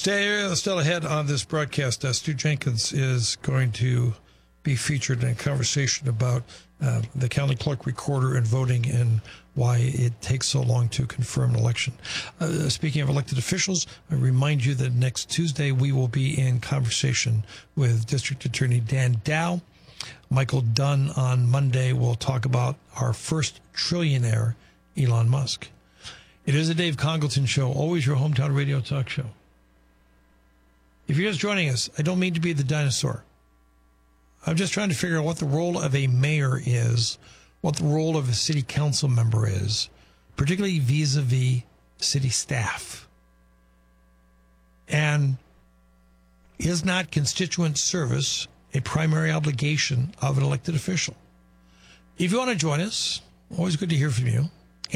Still ahead on this broadcast, Stu Jenkins is going to be featured in a conversation about the county clerk recorder and voting and why it takes so long to confirm an election. Speaking of elected officials, I remind you that next Tuesday we will be in conversation with District Attorney Dan Dow. Michael Dunn on Monday will talk about our first trillionaire, Elon Musk. It is the Dave Congleton Show, always your hometown radio talk show. If you're just joining us, I don't mean to be the dinosaur. I'm just trying to figure out what the role of a mayor is, what the role of a city council member is, particularly vis-a-vis city staff. And is not constituent service a primary obligation of an elected official? If you want to join us, always good to hear from you.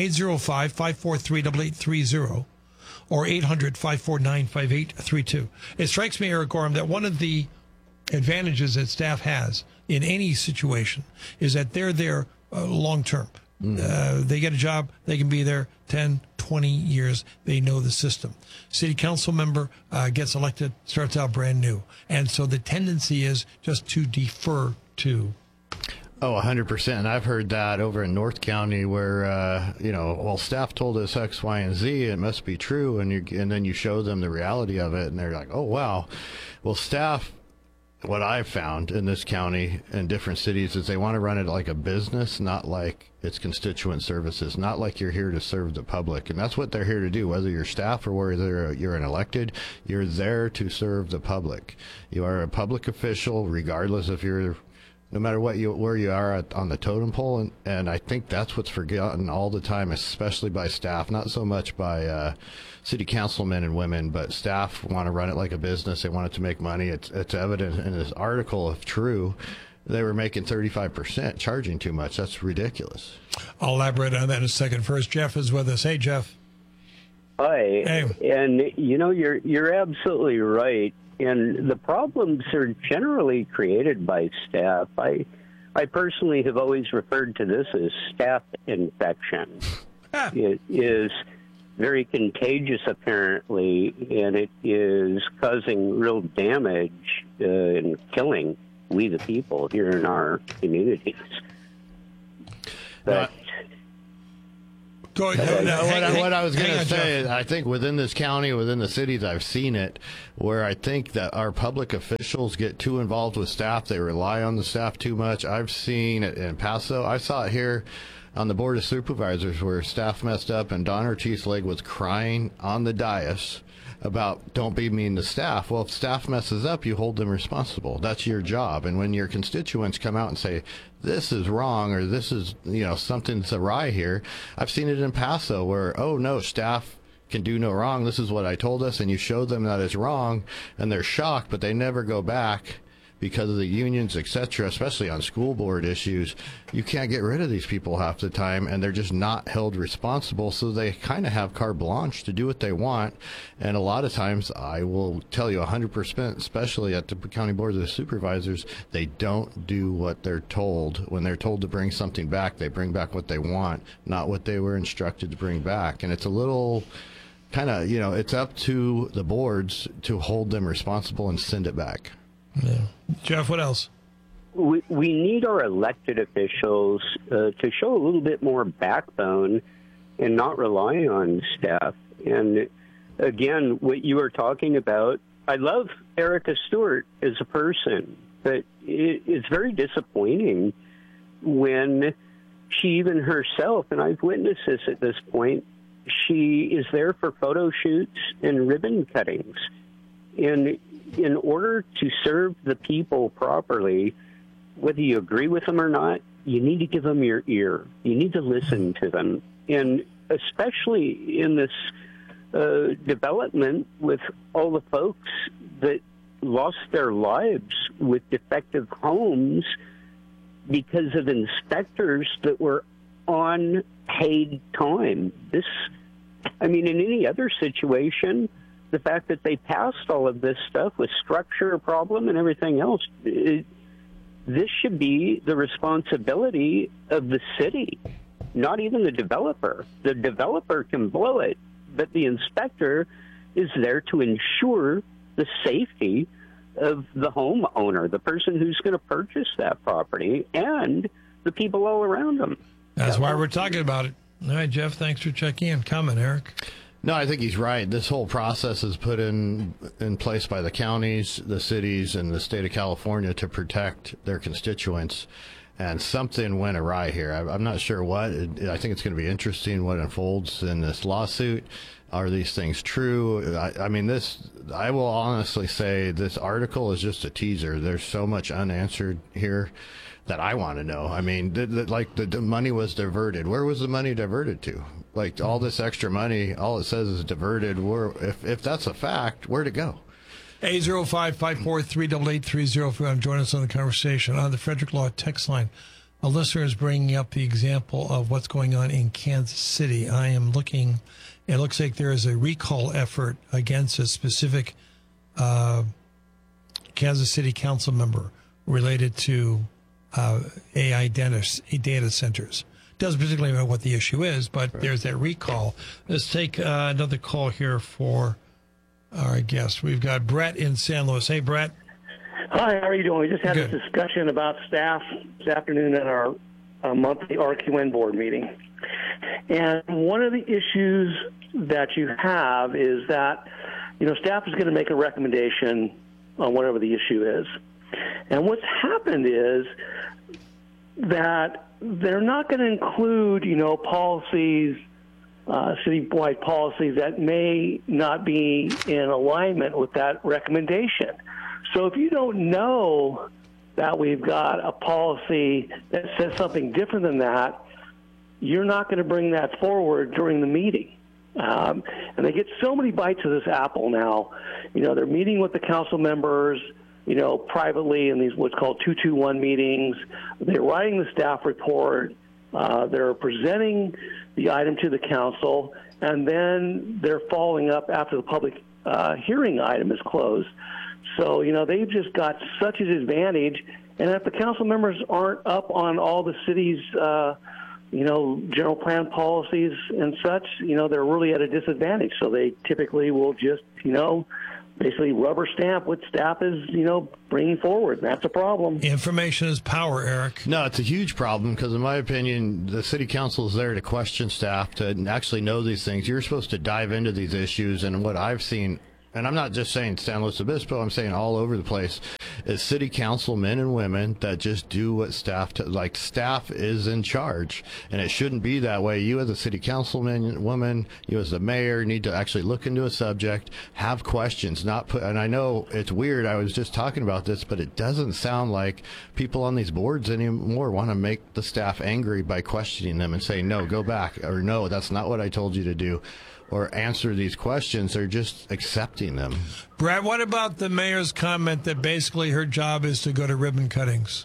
805-543-8830 or 800-549-5832. It strikes me, Eric Gorham, that one of the advantages that staff has in any situation is that they're there long term. They get a job, they can be there 10, 20 years. They know the system. City council member gets elected, starts out brand new. And so the tendency is just to defer to. Oh, 100%. And I've heard that over in North County where, well, staff told us X, Y, and Z. It must be true. And then you show them the reality of it, and they're like, oh, wow. Well, staff, what I've found in this county and different cities is they want to run it like a business, not like it's constituent services, not like you're here to serve the public. And that's what they're here to do, whether you're staff or whether you're an elected, you're there to serve the public. You are a public official, regardless if you're, no matter where you are on the totem pole. And I think that's what's forgotten all the time, especially by staff, not so much by city councilmen and women, but staff want to run it like a business. They want it to make money. It's evident in this article, if true, they were making 35%, charging too much. That's ridiculous. I'll elaborate on that in a second. First, Jeff is with us. Hey, Jeff. Hi. Hey. And, you're absolutely right. And the problems are generally created by staff. I personally have always referred to this as staff infection. It is very contagious, apparently, and it is causing real damage and killing we the people here in our communities. But Go ahead. What I was going to say Jeff. is I think within this county, within the cities, I've seen it where I think that our public officials get too involved with staff. They rely on the staff too much. I've seen it in Paso. I saw it here on the Board of Supervisors where staff messed up and Don Ortiz-Leg was crying on the dais about don't be mean to staff. Well, if staff messes up, you hold them responsible. That's your job. And when your constituents come out and say, this is wrong or this is, something's awry here, I've seen it in Paso where, oh, no, staff can do no wrong. This is what I told us. And you show them that it's wrong and they're shocked, but they never go back because of the unions, etc., especially on school board issues. You can't get rid of these people half the time, and they're just not held responsible, so they kind of have carte blanche to do what they want. And a lot of times, I will tell you 100%, especially at the County Board of Supervisors, they don't do what they're told. When they're told to bring something back, they bring back what they want, not what they were instructed to bring back. And it's a little kind of, it's up to the boards to hold them responsible and send it back. Yeah. Jeff, what else? we need our elected officials to show a little bit more backbone and not rely on staff. And again, what you were talking about, I love Erica Stewart as a person, but it's very disappointing when she even herself, and I've witnessed this at this point, she is there for photo shoots and ribbon cuttings. And in order to serve the people properly, whether you agree with them or not, you need to give them your ear. You need to listen to them. And especially in this development with all the folks that lost their lives with defective homes because of inspectors that were on paid time. In any other situation, the fact that they passed all of this stuff with structure problem and everything else, this should be the responsibility of the city, not even the developer. The developer can blow it, but the inspector is there to ensure the safety of the homeowner, the person who's going to purchase that property, and the people all around them. That's why we're talking about it. All right, Jeff, thanks for checking in. Comment, Eric. No, I think he's right. This whole process is put in place by the counties, the cities, and the state of California to protect their constituents. And something went awry here. I'm not sure what. I think it's going to be interesting what unfolds in this lawsuit. Are these things true? I mean, I will honestly say this article is just a teaser. There's so much unanswered here that I want to know. I mean, the money was diverted. Where was the money diverted to? Like, all this extra money, all it says is diverted. If that's a fact, where'd it go? 805-543-8830 if you want to join us on the conversation. On the Frederick Law text line, a listener is bringing up the example of what's going on in Kansas City. I am looking, it looks like there is a recall effort against a specific Kansas City council member related to AI data centers. Doesn't particularly know what the issue is, but there's that recall. Let's take another call here for our guest. We've got Brett in San Luis. Hey, Brett. Hi, how are you doing? We just had Good. a discussion about staff this afternoon at our monthly RQN board meeting. And one of the issues that you have is that, staff is going to make a recommendation on whatever the issue is. And what's happened is that they're not going to include, policies, citywide policies that may not be in alignment with that recommendation. So if you don't know that we've got a policy that says something different than that, you're not going to bring that forward during the meeting. And they get so many bites of this apple now. They're meeting with the council members, privately in these what's called 221 meetings. They're writing the staff report. They're presenting the item to the council, and then they're following up after the public hearing item is closed. So, they've just got such an advantage. And if the council members aren't up on all the city's, general plan policies and such, they're really at a disadvantage. So they typically will just, basically rubber stamp what staff is, bringing forward. That's a problem. Information is power, Eric. No, it's a huge problem because, in my opinion, the city council is there to question staff, to actually know these things. You're supposed to dive into these issues, and what I've seen, and I'm not just saying San Luis Obispo, I'm saying all over the place, is city council men and women that just do what staff, staff is in charge, and it shouldn't be that way. You as a city councilman, woman, you as the mayor need to actually look into a subject, have questions, and I know it's weird, I was just talking about this, but it doesn't sound like people on these boards anymore want to make the staff angry by questioning them and saying, no, go back, or no, that's not what I told you to do, or answer these questions. They're just accepting them. Brad, what about the mayor's comment that basically her job is to go to ribbon cuttings?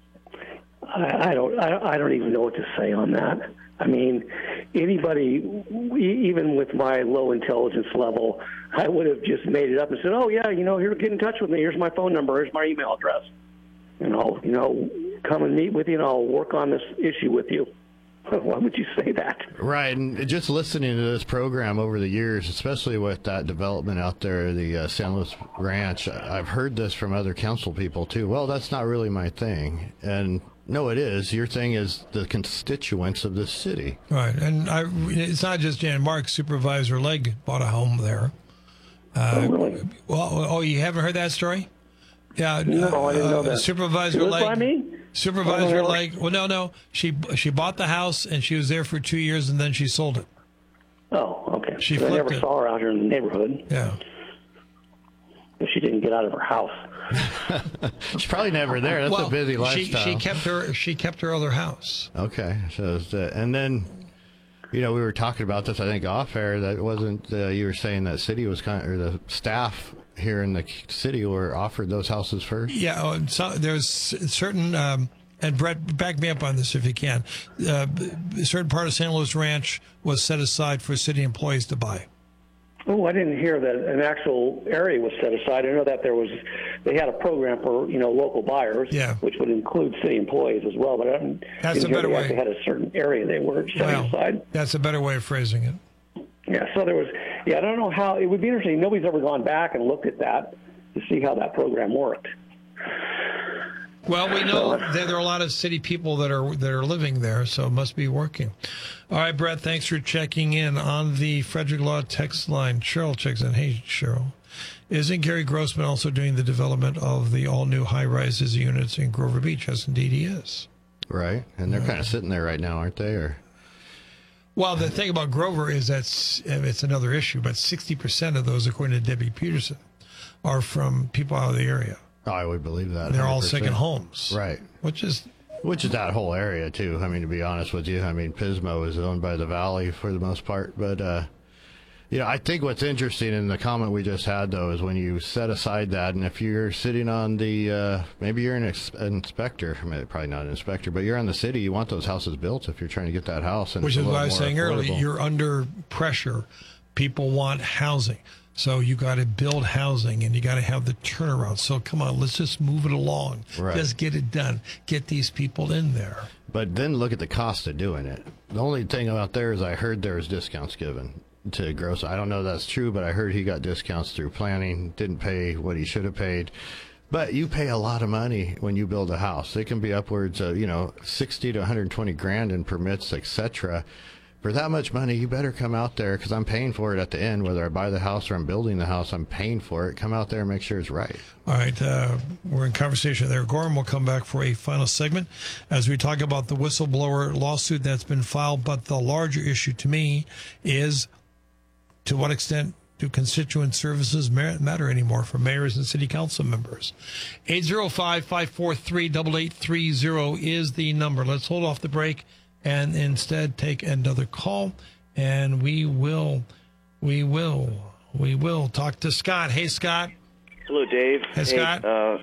I don't even know what to say on that. I mean, anybody, even with my low intelligence level, I would have just made it up and said, oh, yeah, here, get in touch with me. Here's my phone number. Here's my email address. And I'll, come and meet with you, and I'll work on this issue with you. Why would you say that? Right, and just listening to this program over the years, especially with that development out there, the San Luis Ranch, I've heard this from other council people too. Well, that's not really my thing. And no, it is. Your thing is the constituents of this city. Right, and it's not just Jan. Mark, Supervisor Legg bought a home there. Really? Well, you haven't heard that story? Yeah, no, I didn't know that. Supervisor Legg. Legg. By me? Supervisor Legg. Well, no. She bought the house and she was there for 2 years and then she sold it. Oh, okay. She I flipped never it. saw her out here in the neighborhood. Yeah. If she didn't get out of her house. She's probably never there. That's a busy lifestyle. She kept her other house. Okay, so and then, we were talking about this, I think, off air. That wasn't you were saying that city was the staff here in the city were offered those houses first. Yeah, so there's certain, and Brett, back me up on this if you can. A certain part of San Luis Ranch was set aside for city employees to buy. Oh, I didn't hear that an actual area was set aside. I know that they had a program for local buyers, yeah, which would include city employees as well. But I didn't That's hear a better they way. actually had a certain area they were setting aside. That's a better way of phrasing it. Yeah, so there was, I don't know how, it would be interesting. Nobody's ever gone back and looked at that to see how that program worked. Well, we know that there are a lot of city people that are living there, so it must be working. All right, Brett, thanks for checking in on the Frederick Law text line. Cheryl checks in. Hey, Cheryl. Isn't Gary Grossman also doing the development of the all-new high-rises units in Grover Beach? Yes, indeed he is. Right, and they're kind of sitting there right now, aren't they? Or well, the thing about Grover is it's another issue, but 60% of those, according to Debbie Peterson, are from people out of the area. Oh, I would believe that. They're 100%. all second homes. Right. Which is that whole area, too. I mean, to be honest with you, Pismo is owned by the Valley for the most part. But, I think what's interesting in the comment we just had, though, is when you set aside that, and if you're sitting on the, maybe you're an inspector, probably not an inspector, but you're on the city, you want those houses built if you're trying to get that house. And which is what I was saying earlier. affordable. You're under pressure. People want housing. So you got to build housing, and you got to have the turnaround. So come on, let's just move it along. Right. Just get it done. Get these people in there. But then look at the cost of doing it. The only thing out there is I heard there was discounts given to Gross. I don't know if that's true, but I heard he got discounts through planning, didn't pay what he should have paid. But you pay a lot of money when you build a house. It can be upwards of, 60 to 120 grand in permits, etc. For that much money, you better come out there, because I'm paying for it at the end. Whether I buy the house or I'm building the house, I'm paying for it. Come out there and make sure it's right. All right, we're in conversation there. Gorham will come back for a final segment as we talk about the whistleblower lawsuit that's been filed. But the larger issue to me is, to what extent do constituent services matter anymore for mayors and city council members? 805-543-8830 is the number. Let's hold off the break and instead take another call, and we will talk to Scott. Hey, Scott. Hello, Dave. Hey, Scott.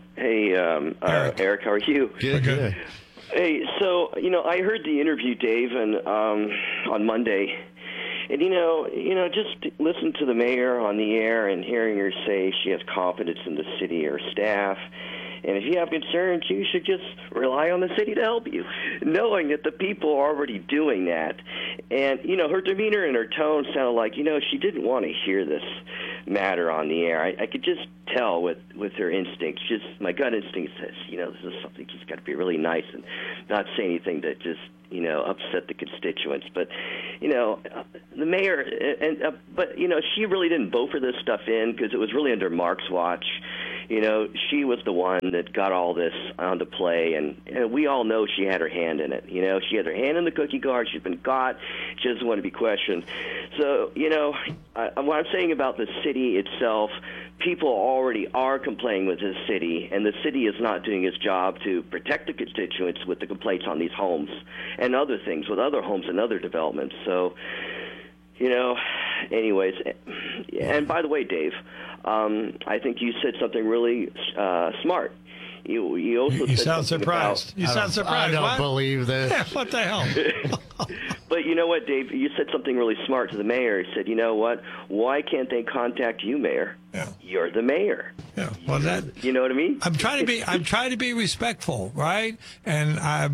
Eric, how are you? Good. Hey, so, I heard the interview, Dave, and on Monday, and, just listen to the mayor on the air and hearing her say she has confidence in the city or staff. And if you have concerns, you should just rely on the city to help you, knowing that the people are already doing that. And, her demeanor and her tone sounded like, she didn't want to hear this matter on the air. I could just tell with her instincts. Just my gut instinct says, this is something she's got to be really nice and not say anything that just, upset the constituents. But, the mayor, but she really didn't vote for this stuff in because it was really under Mark's watch. She was the one that got all this onto play, and we all know she had her hand in it. She had her hand in the cookie jar. She's been caught. She doesn't want to be questioned. So, what I'm saying about the city itself, people already are complaining with the city, and the city is not doing its job to protect the constituents with the complaints on these homes and other things with other homes and other developments. So, anyways, and by the way, Dave, I think you said something really smart. You also you said sound surprised. You sound surprised. I don't believe this. Yeah, what the hell? But you know what, Dave? You said something really smart to the mayor. He said, what? Why can't they contact you, Mayor? Yeah. You're the mayor. Yeah. Well, you know what I mean? I'm trying to be respectful, right? And I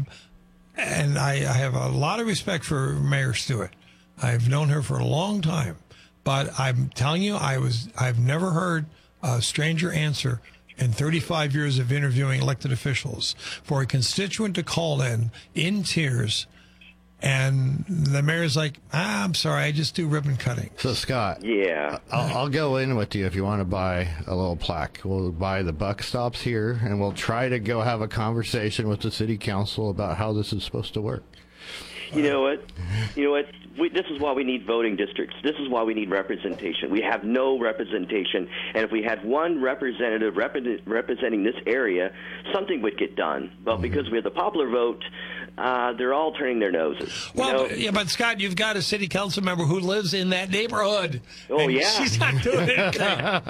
have a lot of respect for Mayor Stewart. I've known her for a long time, but I'm telling you, I've never heard a stranger answer in 35 years of interviewing elected officials for a constituent to call in tears, and the mayor's like, I'm sorry, I just do ribbon cutting. So, Scott, yeah, I'll go in with you if you want to buy a little plaque. We'll buy the buck stops here, and we'll try to go have a conversation with the city council about how this is supposed to work. You know what? This is why we need voting districts. This is why we need representation. We have no representation, and if we had one representative representing this area, something would get done. But because we have the popular vote, they're all turning their noses. Well, yeah, but Scott, you've got a city council member who lives in that neighborhood. Oh, yeah. She's not doing anything.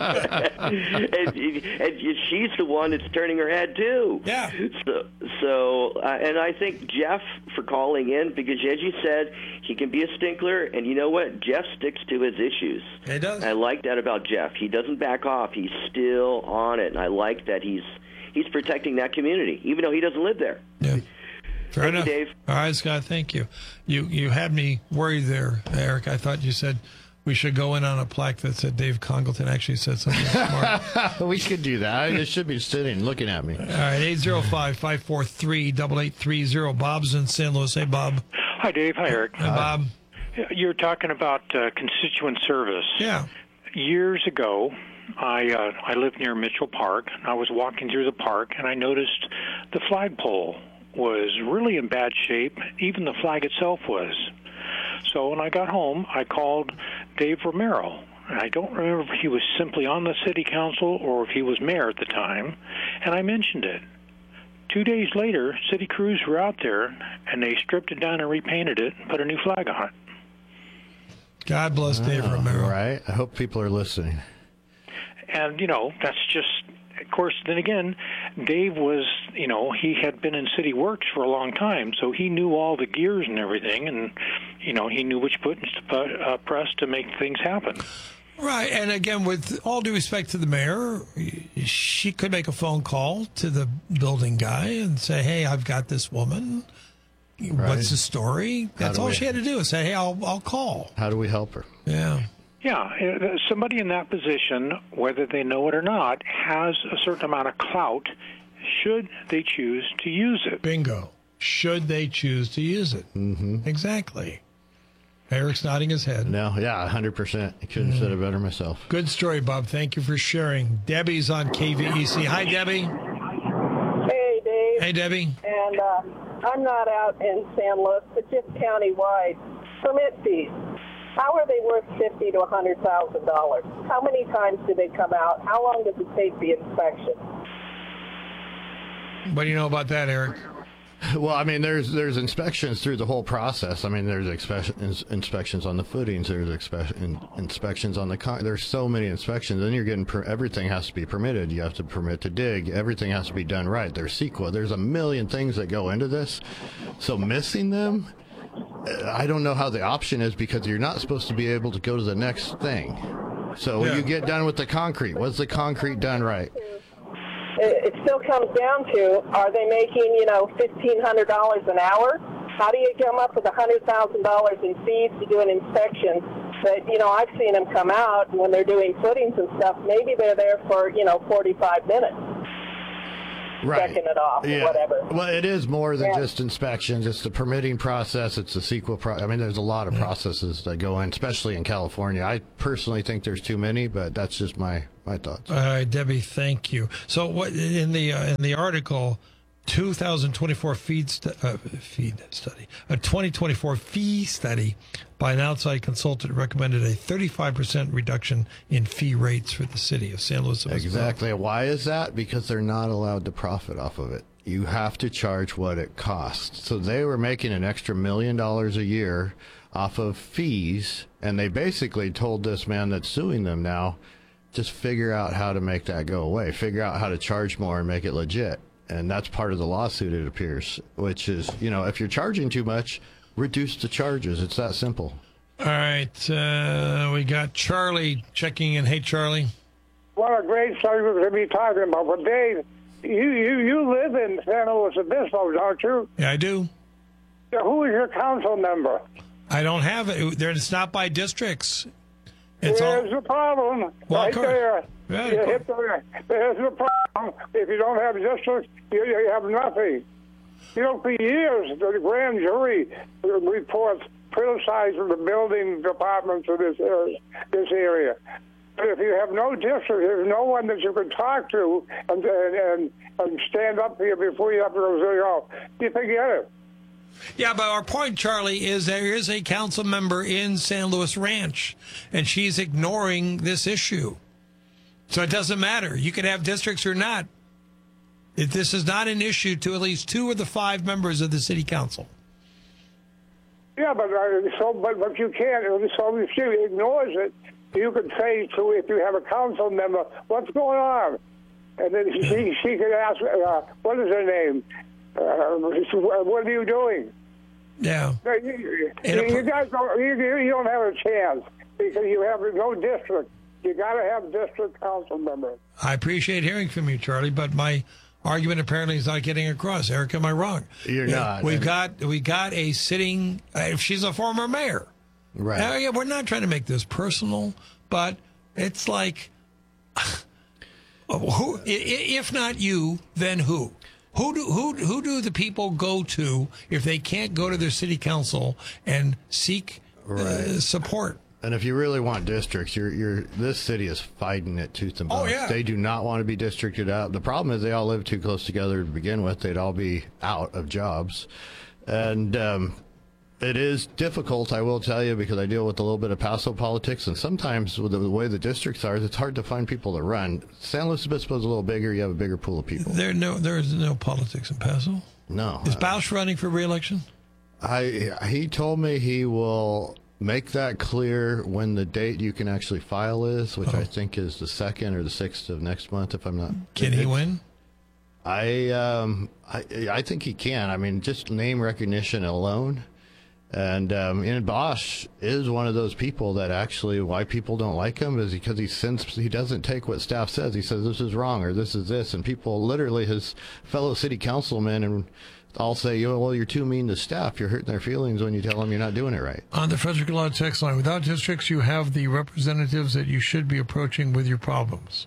and she's the one that's turning her head, too. Yeah. So and I think Jeff for calling in, because as you said, he can be a stinkler, and you know what? Jeff sticks to his issues. He does. I like that about Jeff. He doesn't back off. He's still on it, and I like that he's protecting that community, even though he doesn't live there. Yeah. Fair enough. Thank you, Dave. All right, Scott, thank you. You had me worried there, Eric. I thought you said We should go in on a plaque that said Dave Congleton actually said something smart. We could do that. It should be sitting looking at me. All right, 805-543-8830. Bob's in San Luis. Hey, Bob. Hi, Dave. Hi, Eric. Hi, Bob. You're talking about constituent service. Yeah. Years ago, I lived near Mitchell Park. I was walking through the park, and I noticed the flagpole was really in bad shape. Even the flag itself was. So when I got home, I called Dave Romero. I don't remember if he was simply on the city council or if he was mayor at the time, and I mentioned it. 2 days later, city crews were out there, and they stripped it down and repainted it and put a new flag on it. God bless Dave Romero. Right. I hope people are listening. And, that's just, of course, then again, Dave was, he had been in city works for a long time, so he knew all the gears and everything, and, he knew which buttons to press to make things happen. Right, and again, with all due respect to the mayor, she could make a phone call to the building guy and say, hey, I've got this woman. Right. What's the story? That's all she had to do is say, hey, I'll call. How do we help her? Yeah. Yeah, somebody in that position, whether they know it or not, has a certain amount of clout should they choose to use it. Bingo. Should they choose to use it. Mm-hmm. Exactly. Eric's nodding his head. No, yeah, 100%. I couldn't have said it better myself. Good story, Bob. Thank you for sharing. Debbie's on KVEC. Hi, Debbie. Hey, Dave. Hey, Debbie. And I'm not out in San Luis, but just countywide. Permit fees. How are they worth $50,000 to $100,000? How many times do they come out? How long does it take the inspection? What do you know about that, Eric? Well, I mean, there's inspections through the whole process. I mean, there's inspections on the footings. There's inspections on the there's so many inspections. Then you're getting everything has to be permitted. You have to permit to dig. Everything has to be done right. There's CEQA. There's a million things that go into this. So missing them, I don't know how the option is because you're not supposed to be able to go to the next thing. So when you get done with the concrete, was the concrete done right? It still comes down to, are they making, $1,500 an hour? How do you come up with $100,000 in fees to do an inspection? But, I've seen them come out, and when they're doing footings and stuff, maybe they're there for, 45 minutes. Right. Checking it off or whatever. Well, it is more than just inspections. It's the permitting process. It's the CEQA I mean, there's a lot of processes that go in, especially in California. I personally think there's too many, but that's just my thoughts. All right, Debbie, thank you. So what in the article, 2024 feed study, a 2024 fee study by an outside consultant recommended a 35% reduction in fee rates for the city of San Luis Obispo. Exactly. Why is that? Because they're not allowed to profit off of it. You have to charge what it costs. So they were making an extra $1 million a year off of fees, and they basically told this man that's suing them now, just figure out how to make that go away. Figure out how to charge more and make it legit. And that's part of the lawsuit, it appears, which is, if you're charging too much, reduce the charges. It's that simple. All right. We got Charlie checking in. Hey, Charlie. What a great subject to be talking about. But, Dave, you live in San Luis Obispo, don't you? Yeah, I do. Who is your council member? I don't have it. It's not by districts. There's the problem right there. Yeah, there's the problem. If you don't have districts, you have nothing. For years, the grand jury reports criticizing the building departments of this area. But if you have no district, there's no one that you can talk to and stand up here before you have to go, you forget it. Yeah, but our point, Charlie, is there is a council member in San Luis Ranch, and she's ignoring this issue. So it doesn't matter. You can have districts or not. This is not an issue to at least 2 of the 5 members of the city council. Yeah, but you can't. So if she ignores it, you could say to, if you have a council member, what's going on? And then she could ask, what is her name? What are you doing? Yeah. You guys don't have a chance because you have no district. You got to have district council members. I appreciate hearing from you, Charlie, but my argument apparently is not getting across. Eric, am I wrong? You're not. We got a sitting. If she's a former mayor, Right. Yeah, we're not trying to make this personal, but it's like, who? If not you, then who? Who do the people go to if they can't go to their city council and seek support? And if you really want districts, this city is fighting it tooth and bone. Oh, yeah. They do not want to be districted out. The problem is they all live too close together to begin with. They'd all be out of jobs. And it is difficult, I will tell you, because I deal with a little bit of Paso politics. And sometimes with the way the districts are, it's hard to find people to run. San Luis Obispo is a little bigger. You have a bigger pool of people. There is no politics in Paso? No. Is Bausch running for re-election? He told me he will make that clear when the date you can actually file is, which I think is the 2nd or the 6th of next month, if I'm not. Can he win? I think he can. I mean, just name recognition alone. And Bosch is one of those people that actually, why people don't like him is because he doesn't take what staff says. He says this is wrong or this is this, and people, literally his fellow city councilmen, and all say, well, you're too mean to staff. You're hurting their feelings when you tell them you're not doing it right. On the Frederick Law text line, without districts, you have the representatives that you should be approaching with your problems.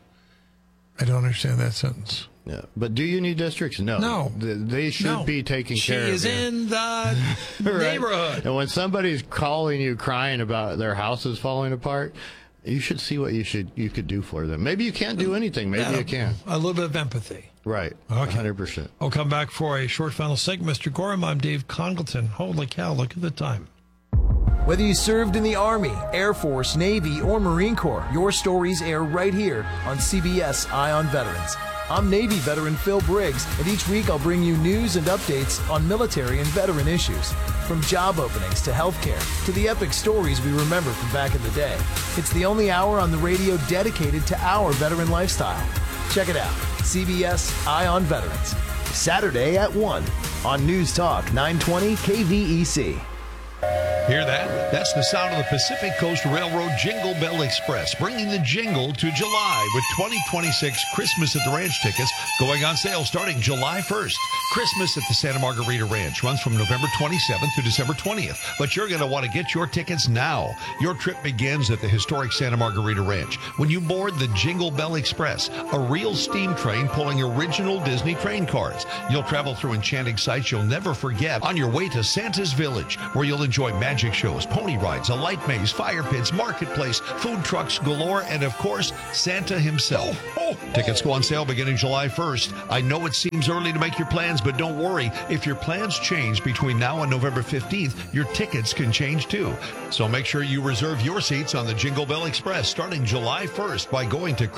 I don't understand that sentence. Yeah, but do you need districts? No. No. They should be taking care of you. She is in the neighborhood. And when somebody's calling you crying about their house is falling apart, you should see what you could do for them. Maybe you can't do anything. Maybe you can. A little bit of empathy. Right. Okay. 100%. I'll come back for a short final segment. Mr. Gorham, I'm Dave Congleton. Holy cow, look at the time. Whether you served in the Army, Air Force, Navy, or Marine Corps, your stories air right here on CBS Eye on Veterans. I'm Navy veteran Phil Briggs, and each week I'll bring you news and updates on military and veteran issues. From job openings to healthcare to the epic stories we remember from back in the day. It's the only hour on the radio dedicated to our veteran lifestyle. Check it out, CBS Eye on Veterans. Saturday at 1 on News Talk 920 KVEC. Hear that? That's the sound of the Pacific Coast Railroad Jingle Bell Express, bringing the jingle to July with 2026 Christmas at the Ranch tickets going on sale starting July 1st. Christmas at the Santa Margarita Ranch runs from November 27th to December 20th, but you're going to want to get your tickets now. Your trip begins at the historic Santa Margarita Ranch when you board the Jingle Bell Express, a real steam train pulling original Disney train cars. You'll travel through enchanting sights you'll never forget on your way to Santa's Village, where you'll enjoy magic shows, pony rides, a light maze, fire pits, marketplace, food trucks galore, and of course, Santa himself. Tickets go on sale beginning July 1st. I know it seems early to make your plans, but don't worry. If your plans change between now and November 15th, your tickets can change too. So make sure you reserve your seats on the Jingle Bell Express starting July 1st by going to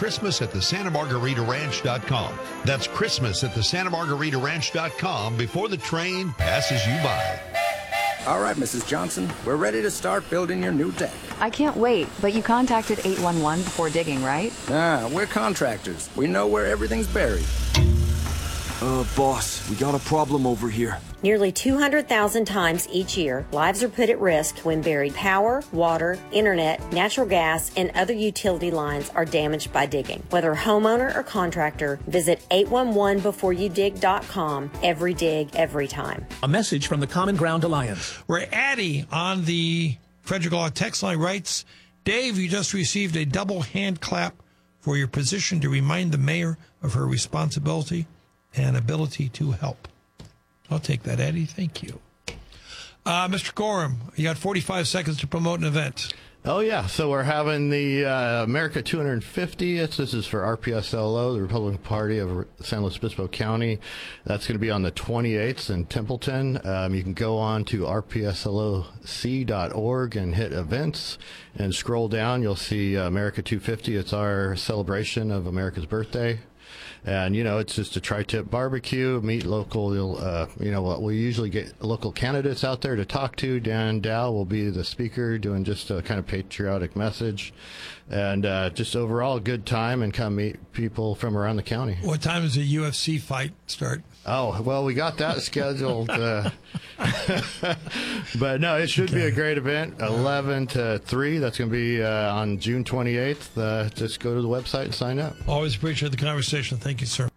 ChristmasAtTheSantaMargaritaRanch.com. That's ChristmasAtTheSantaMargaritaRanch.com before the train passes you by. All right, Mrs. Johnson, we're ready to start building your new deck. I can't wait, but you contacted 811 before digging, right? Nah, we're contractors. We know where everything's buried. Boss, we got a problem over here. Nearly 200,000 times each year, lives are put at risk when buried power, water, internet, natural gas, and other utility lines are damaged by digging. Whether homeowner or contractor, visit 811beforeyoudig.com. Every dig, every time. A message from the Common Ground Alliance. Where Addie on the Frederick Law text line writes, Dave, you just received a double hand clap for your position to remind the mayor of her responsibility and ability to help. I'll take that, Eddie. Thank you. Mr. Gorham, you got 45 seconds to promote an event. Oh, yeah. So we're having the America 250th. This is for RPSLO, the Republican Party of San Luis Obispo County. That's going to be on the 28th in Templeton. You can go on to rpsloc.org and hit events and scroll down. You'll see America 250. It's our celebration of America's birthday. And, it's just a tri-tip barbecue, meet local, we usually get local candidates out there to talk to. Dan Dow will be the speaker doing just a kind of patriotic message. And just overall a good time and come meet people from around the county. What time does the UFC fight start? Oh, well, we got that scheduled. But no, it should be a great event, 11 to 3. That's going to be on June 28th. Just go to the website and sign up. Always appreciate the conversation. Thank you, sir.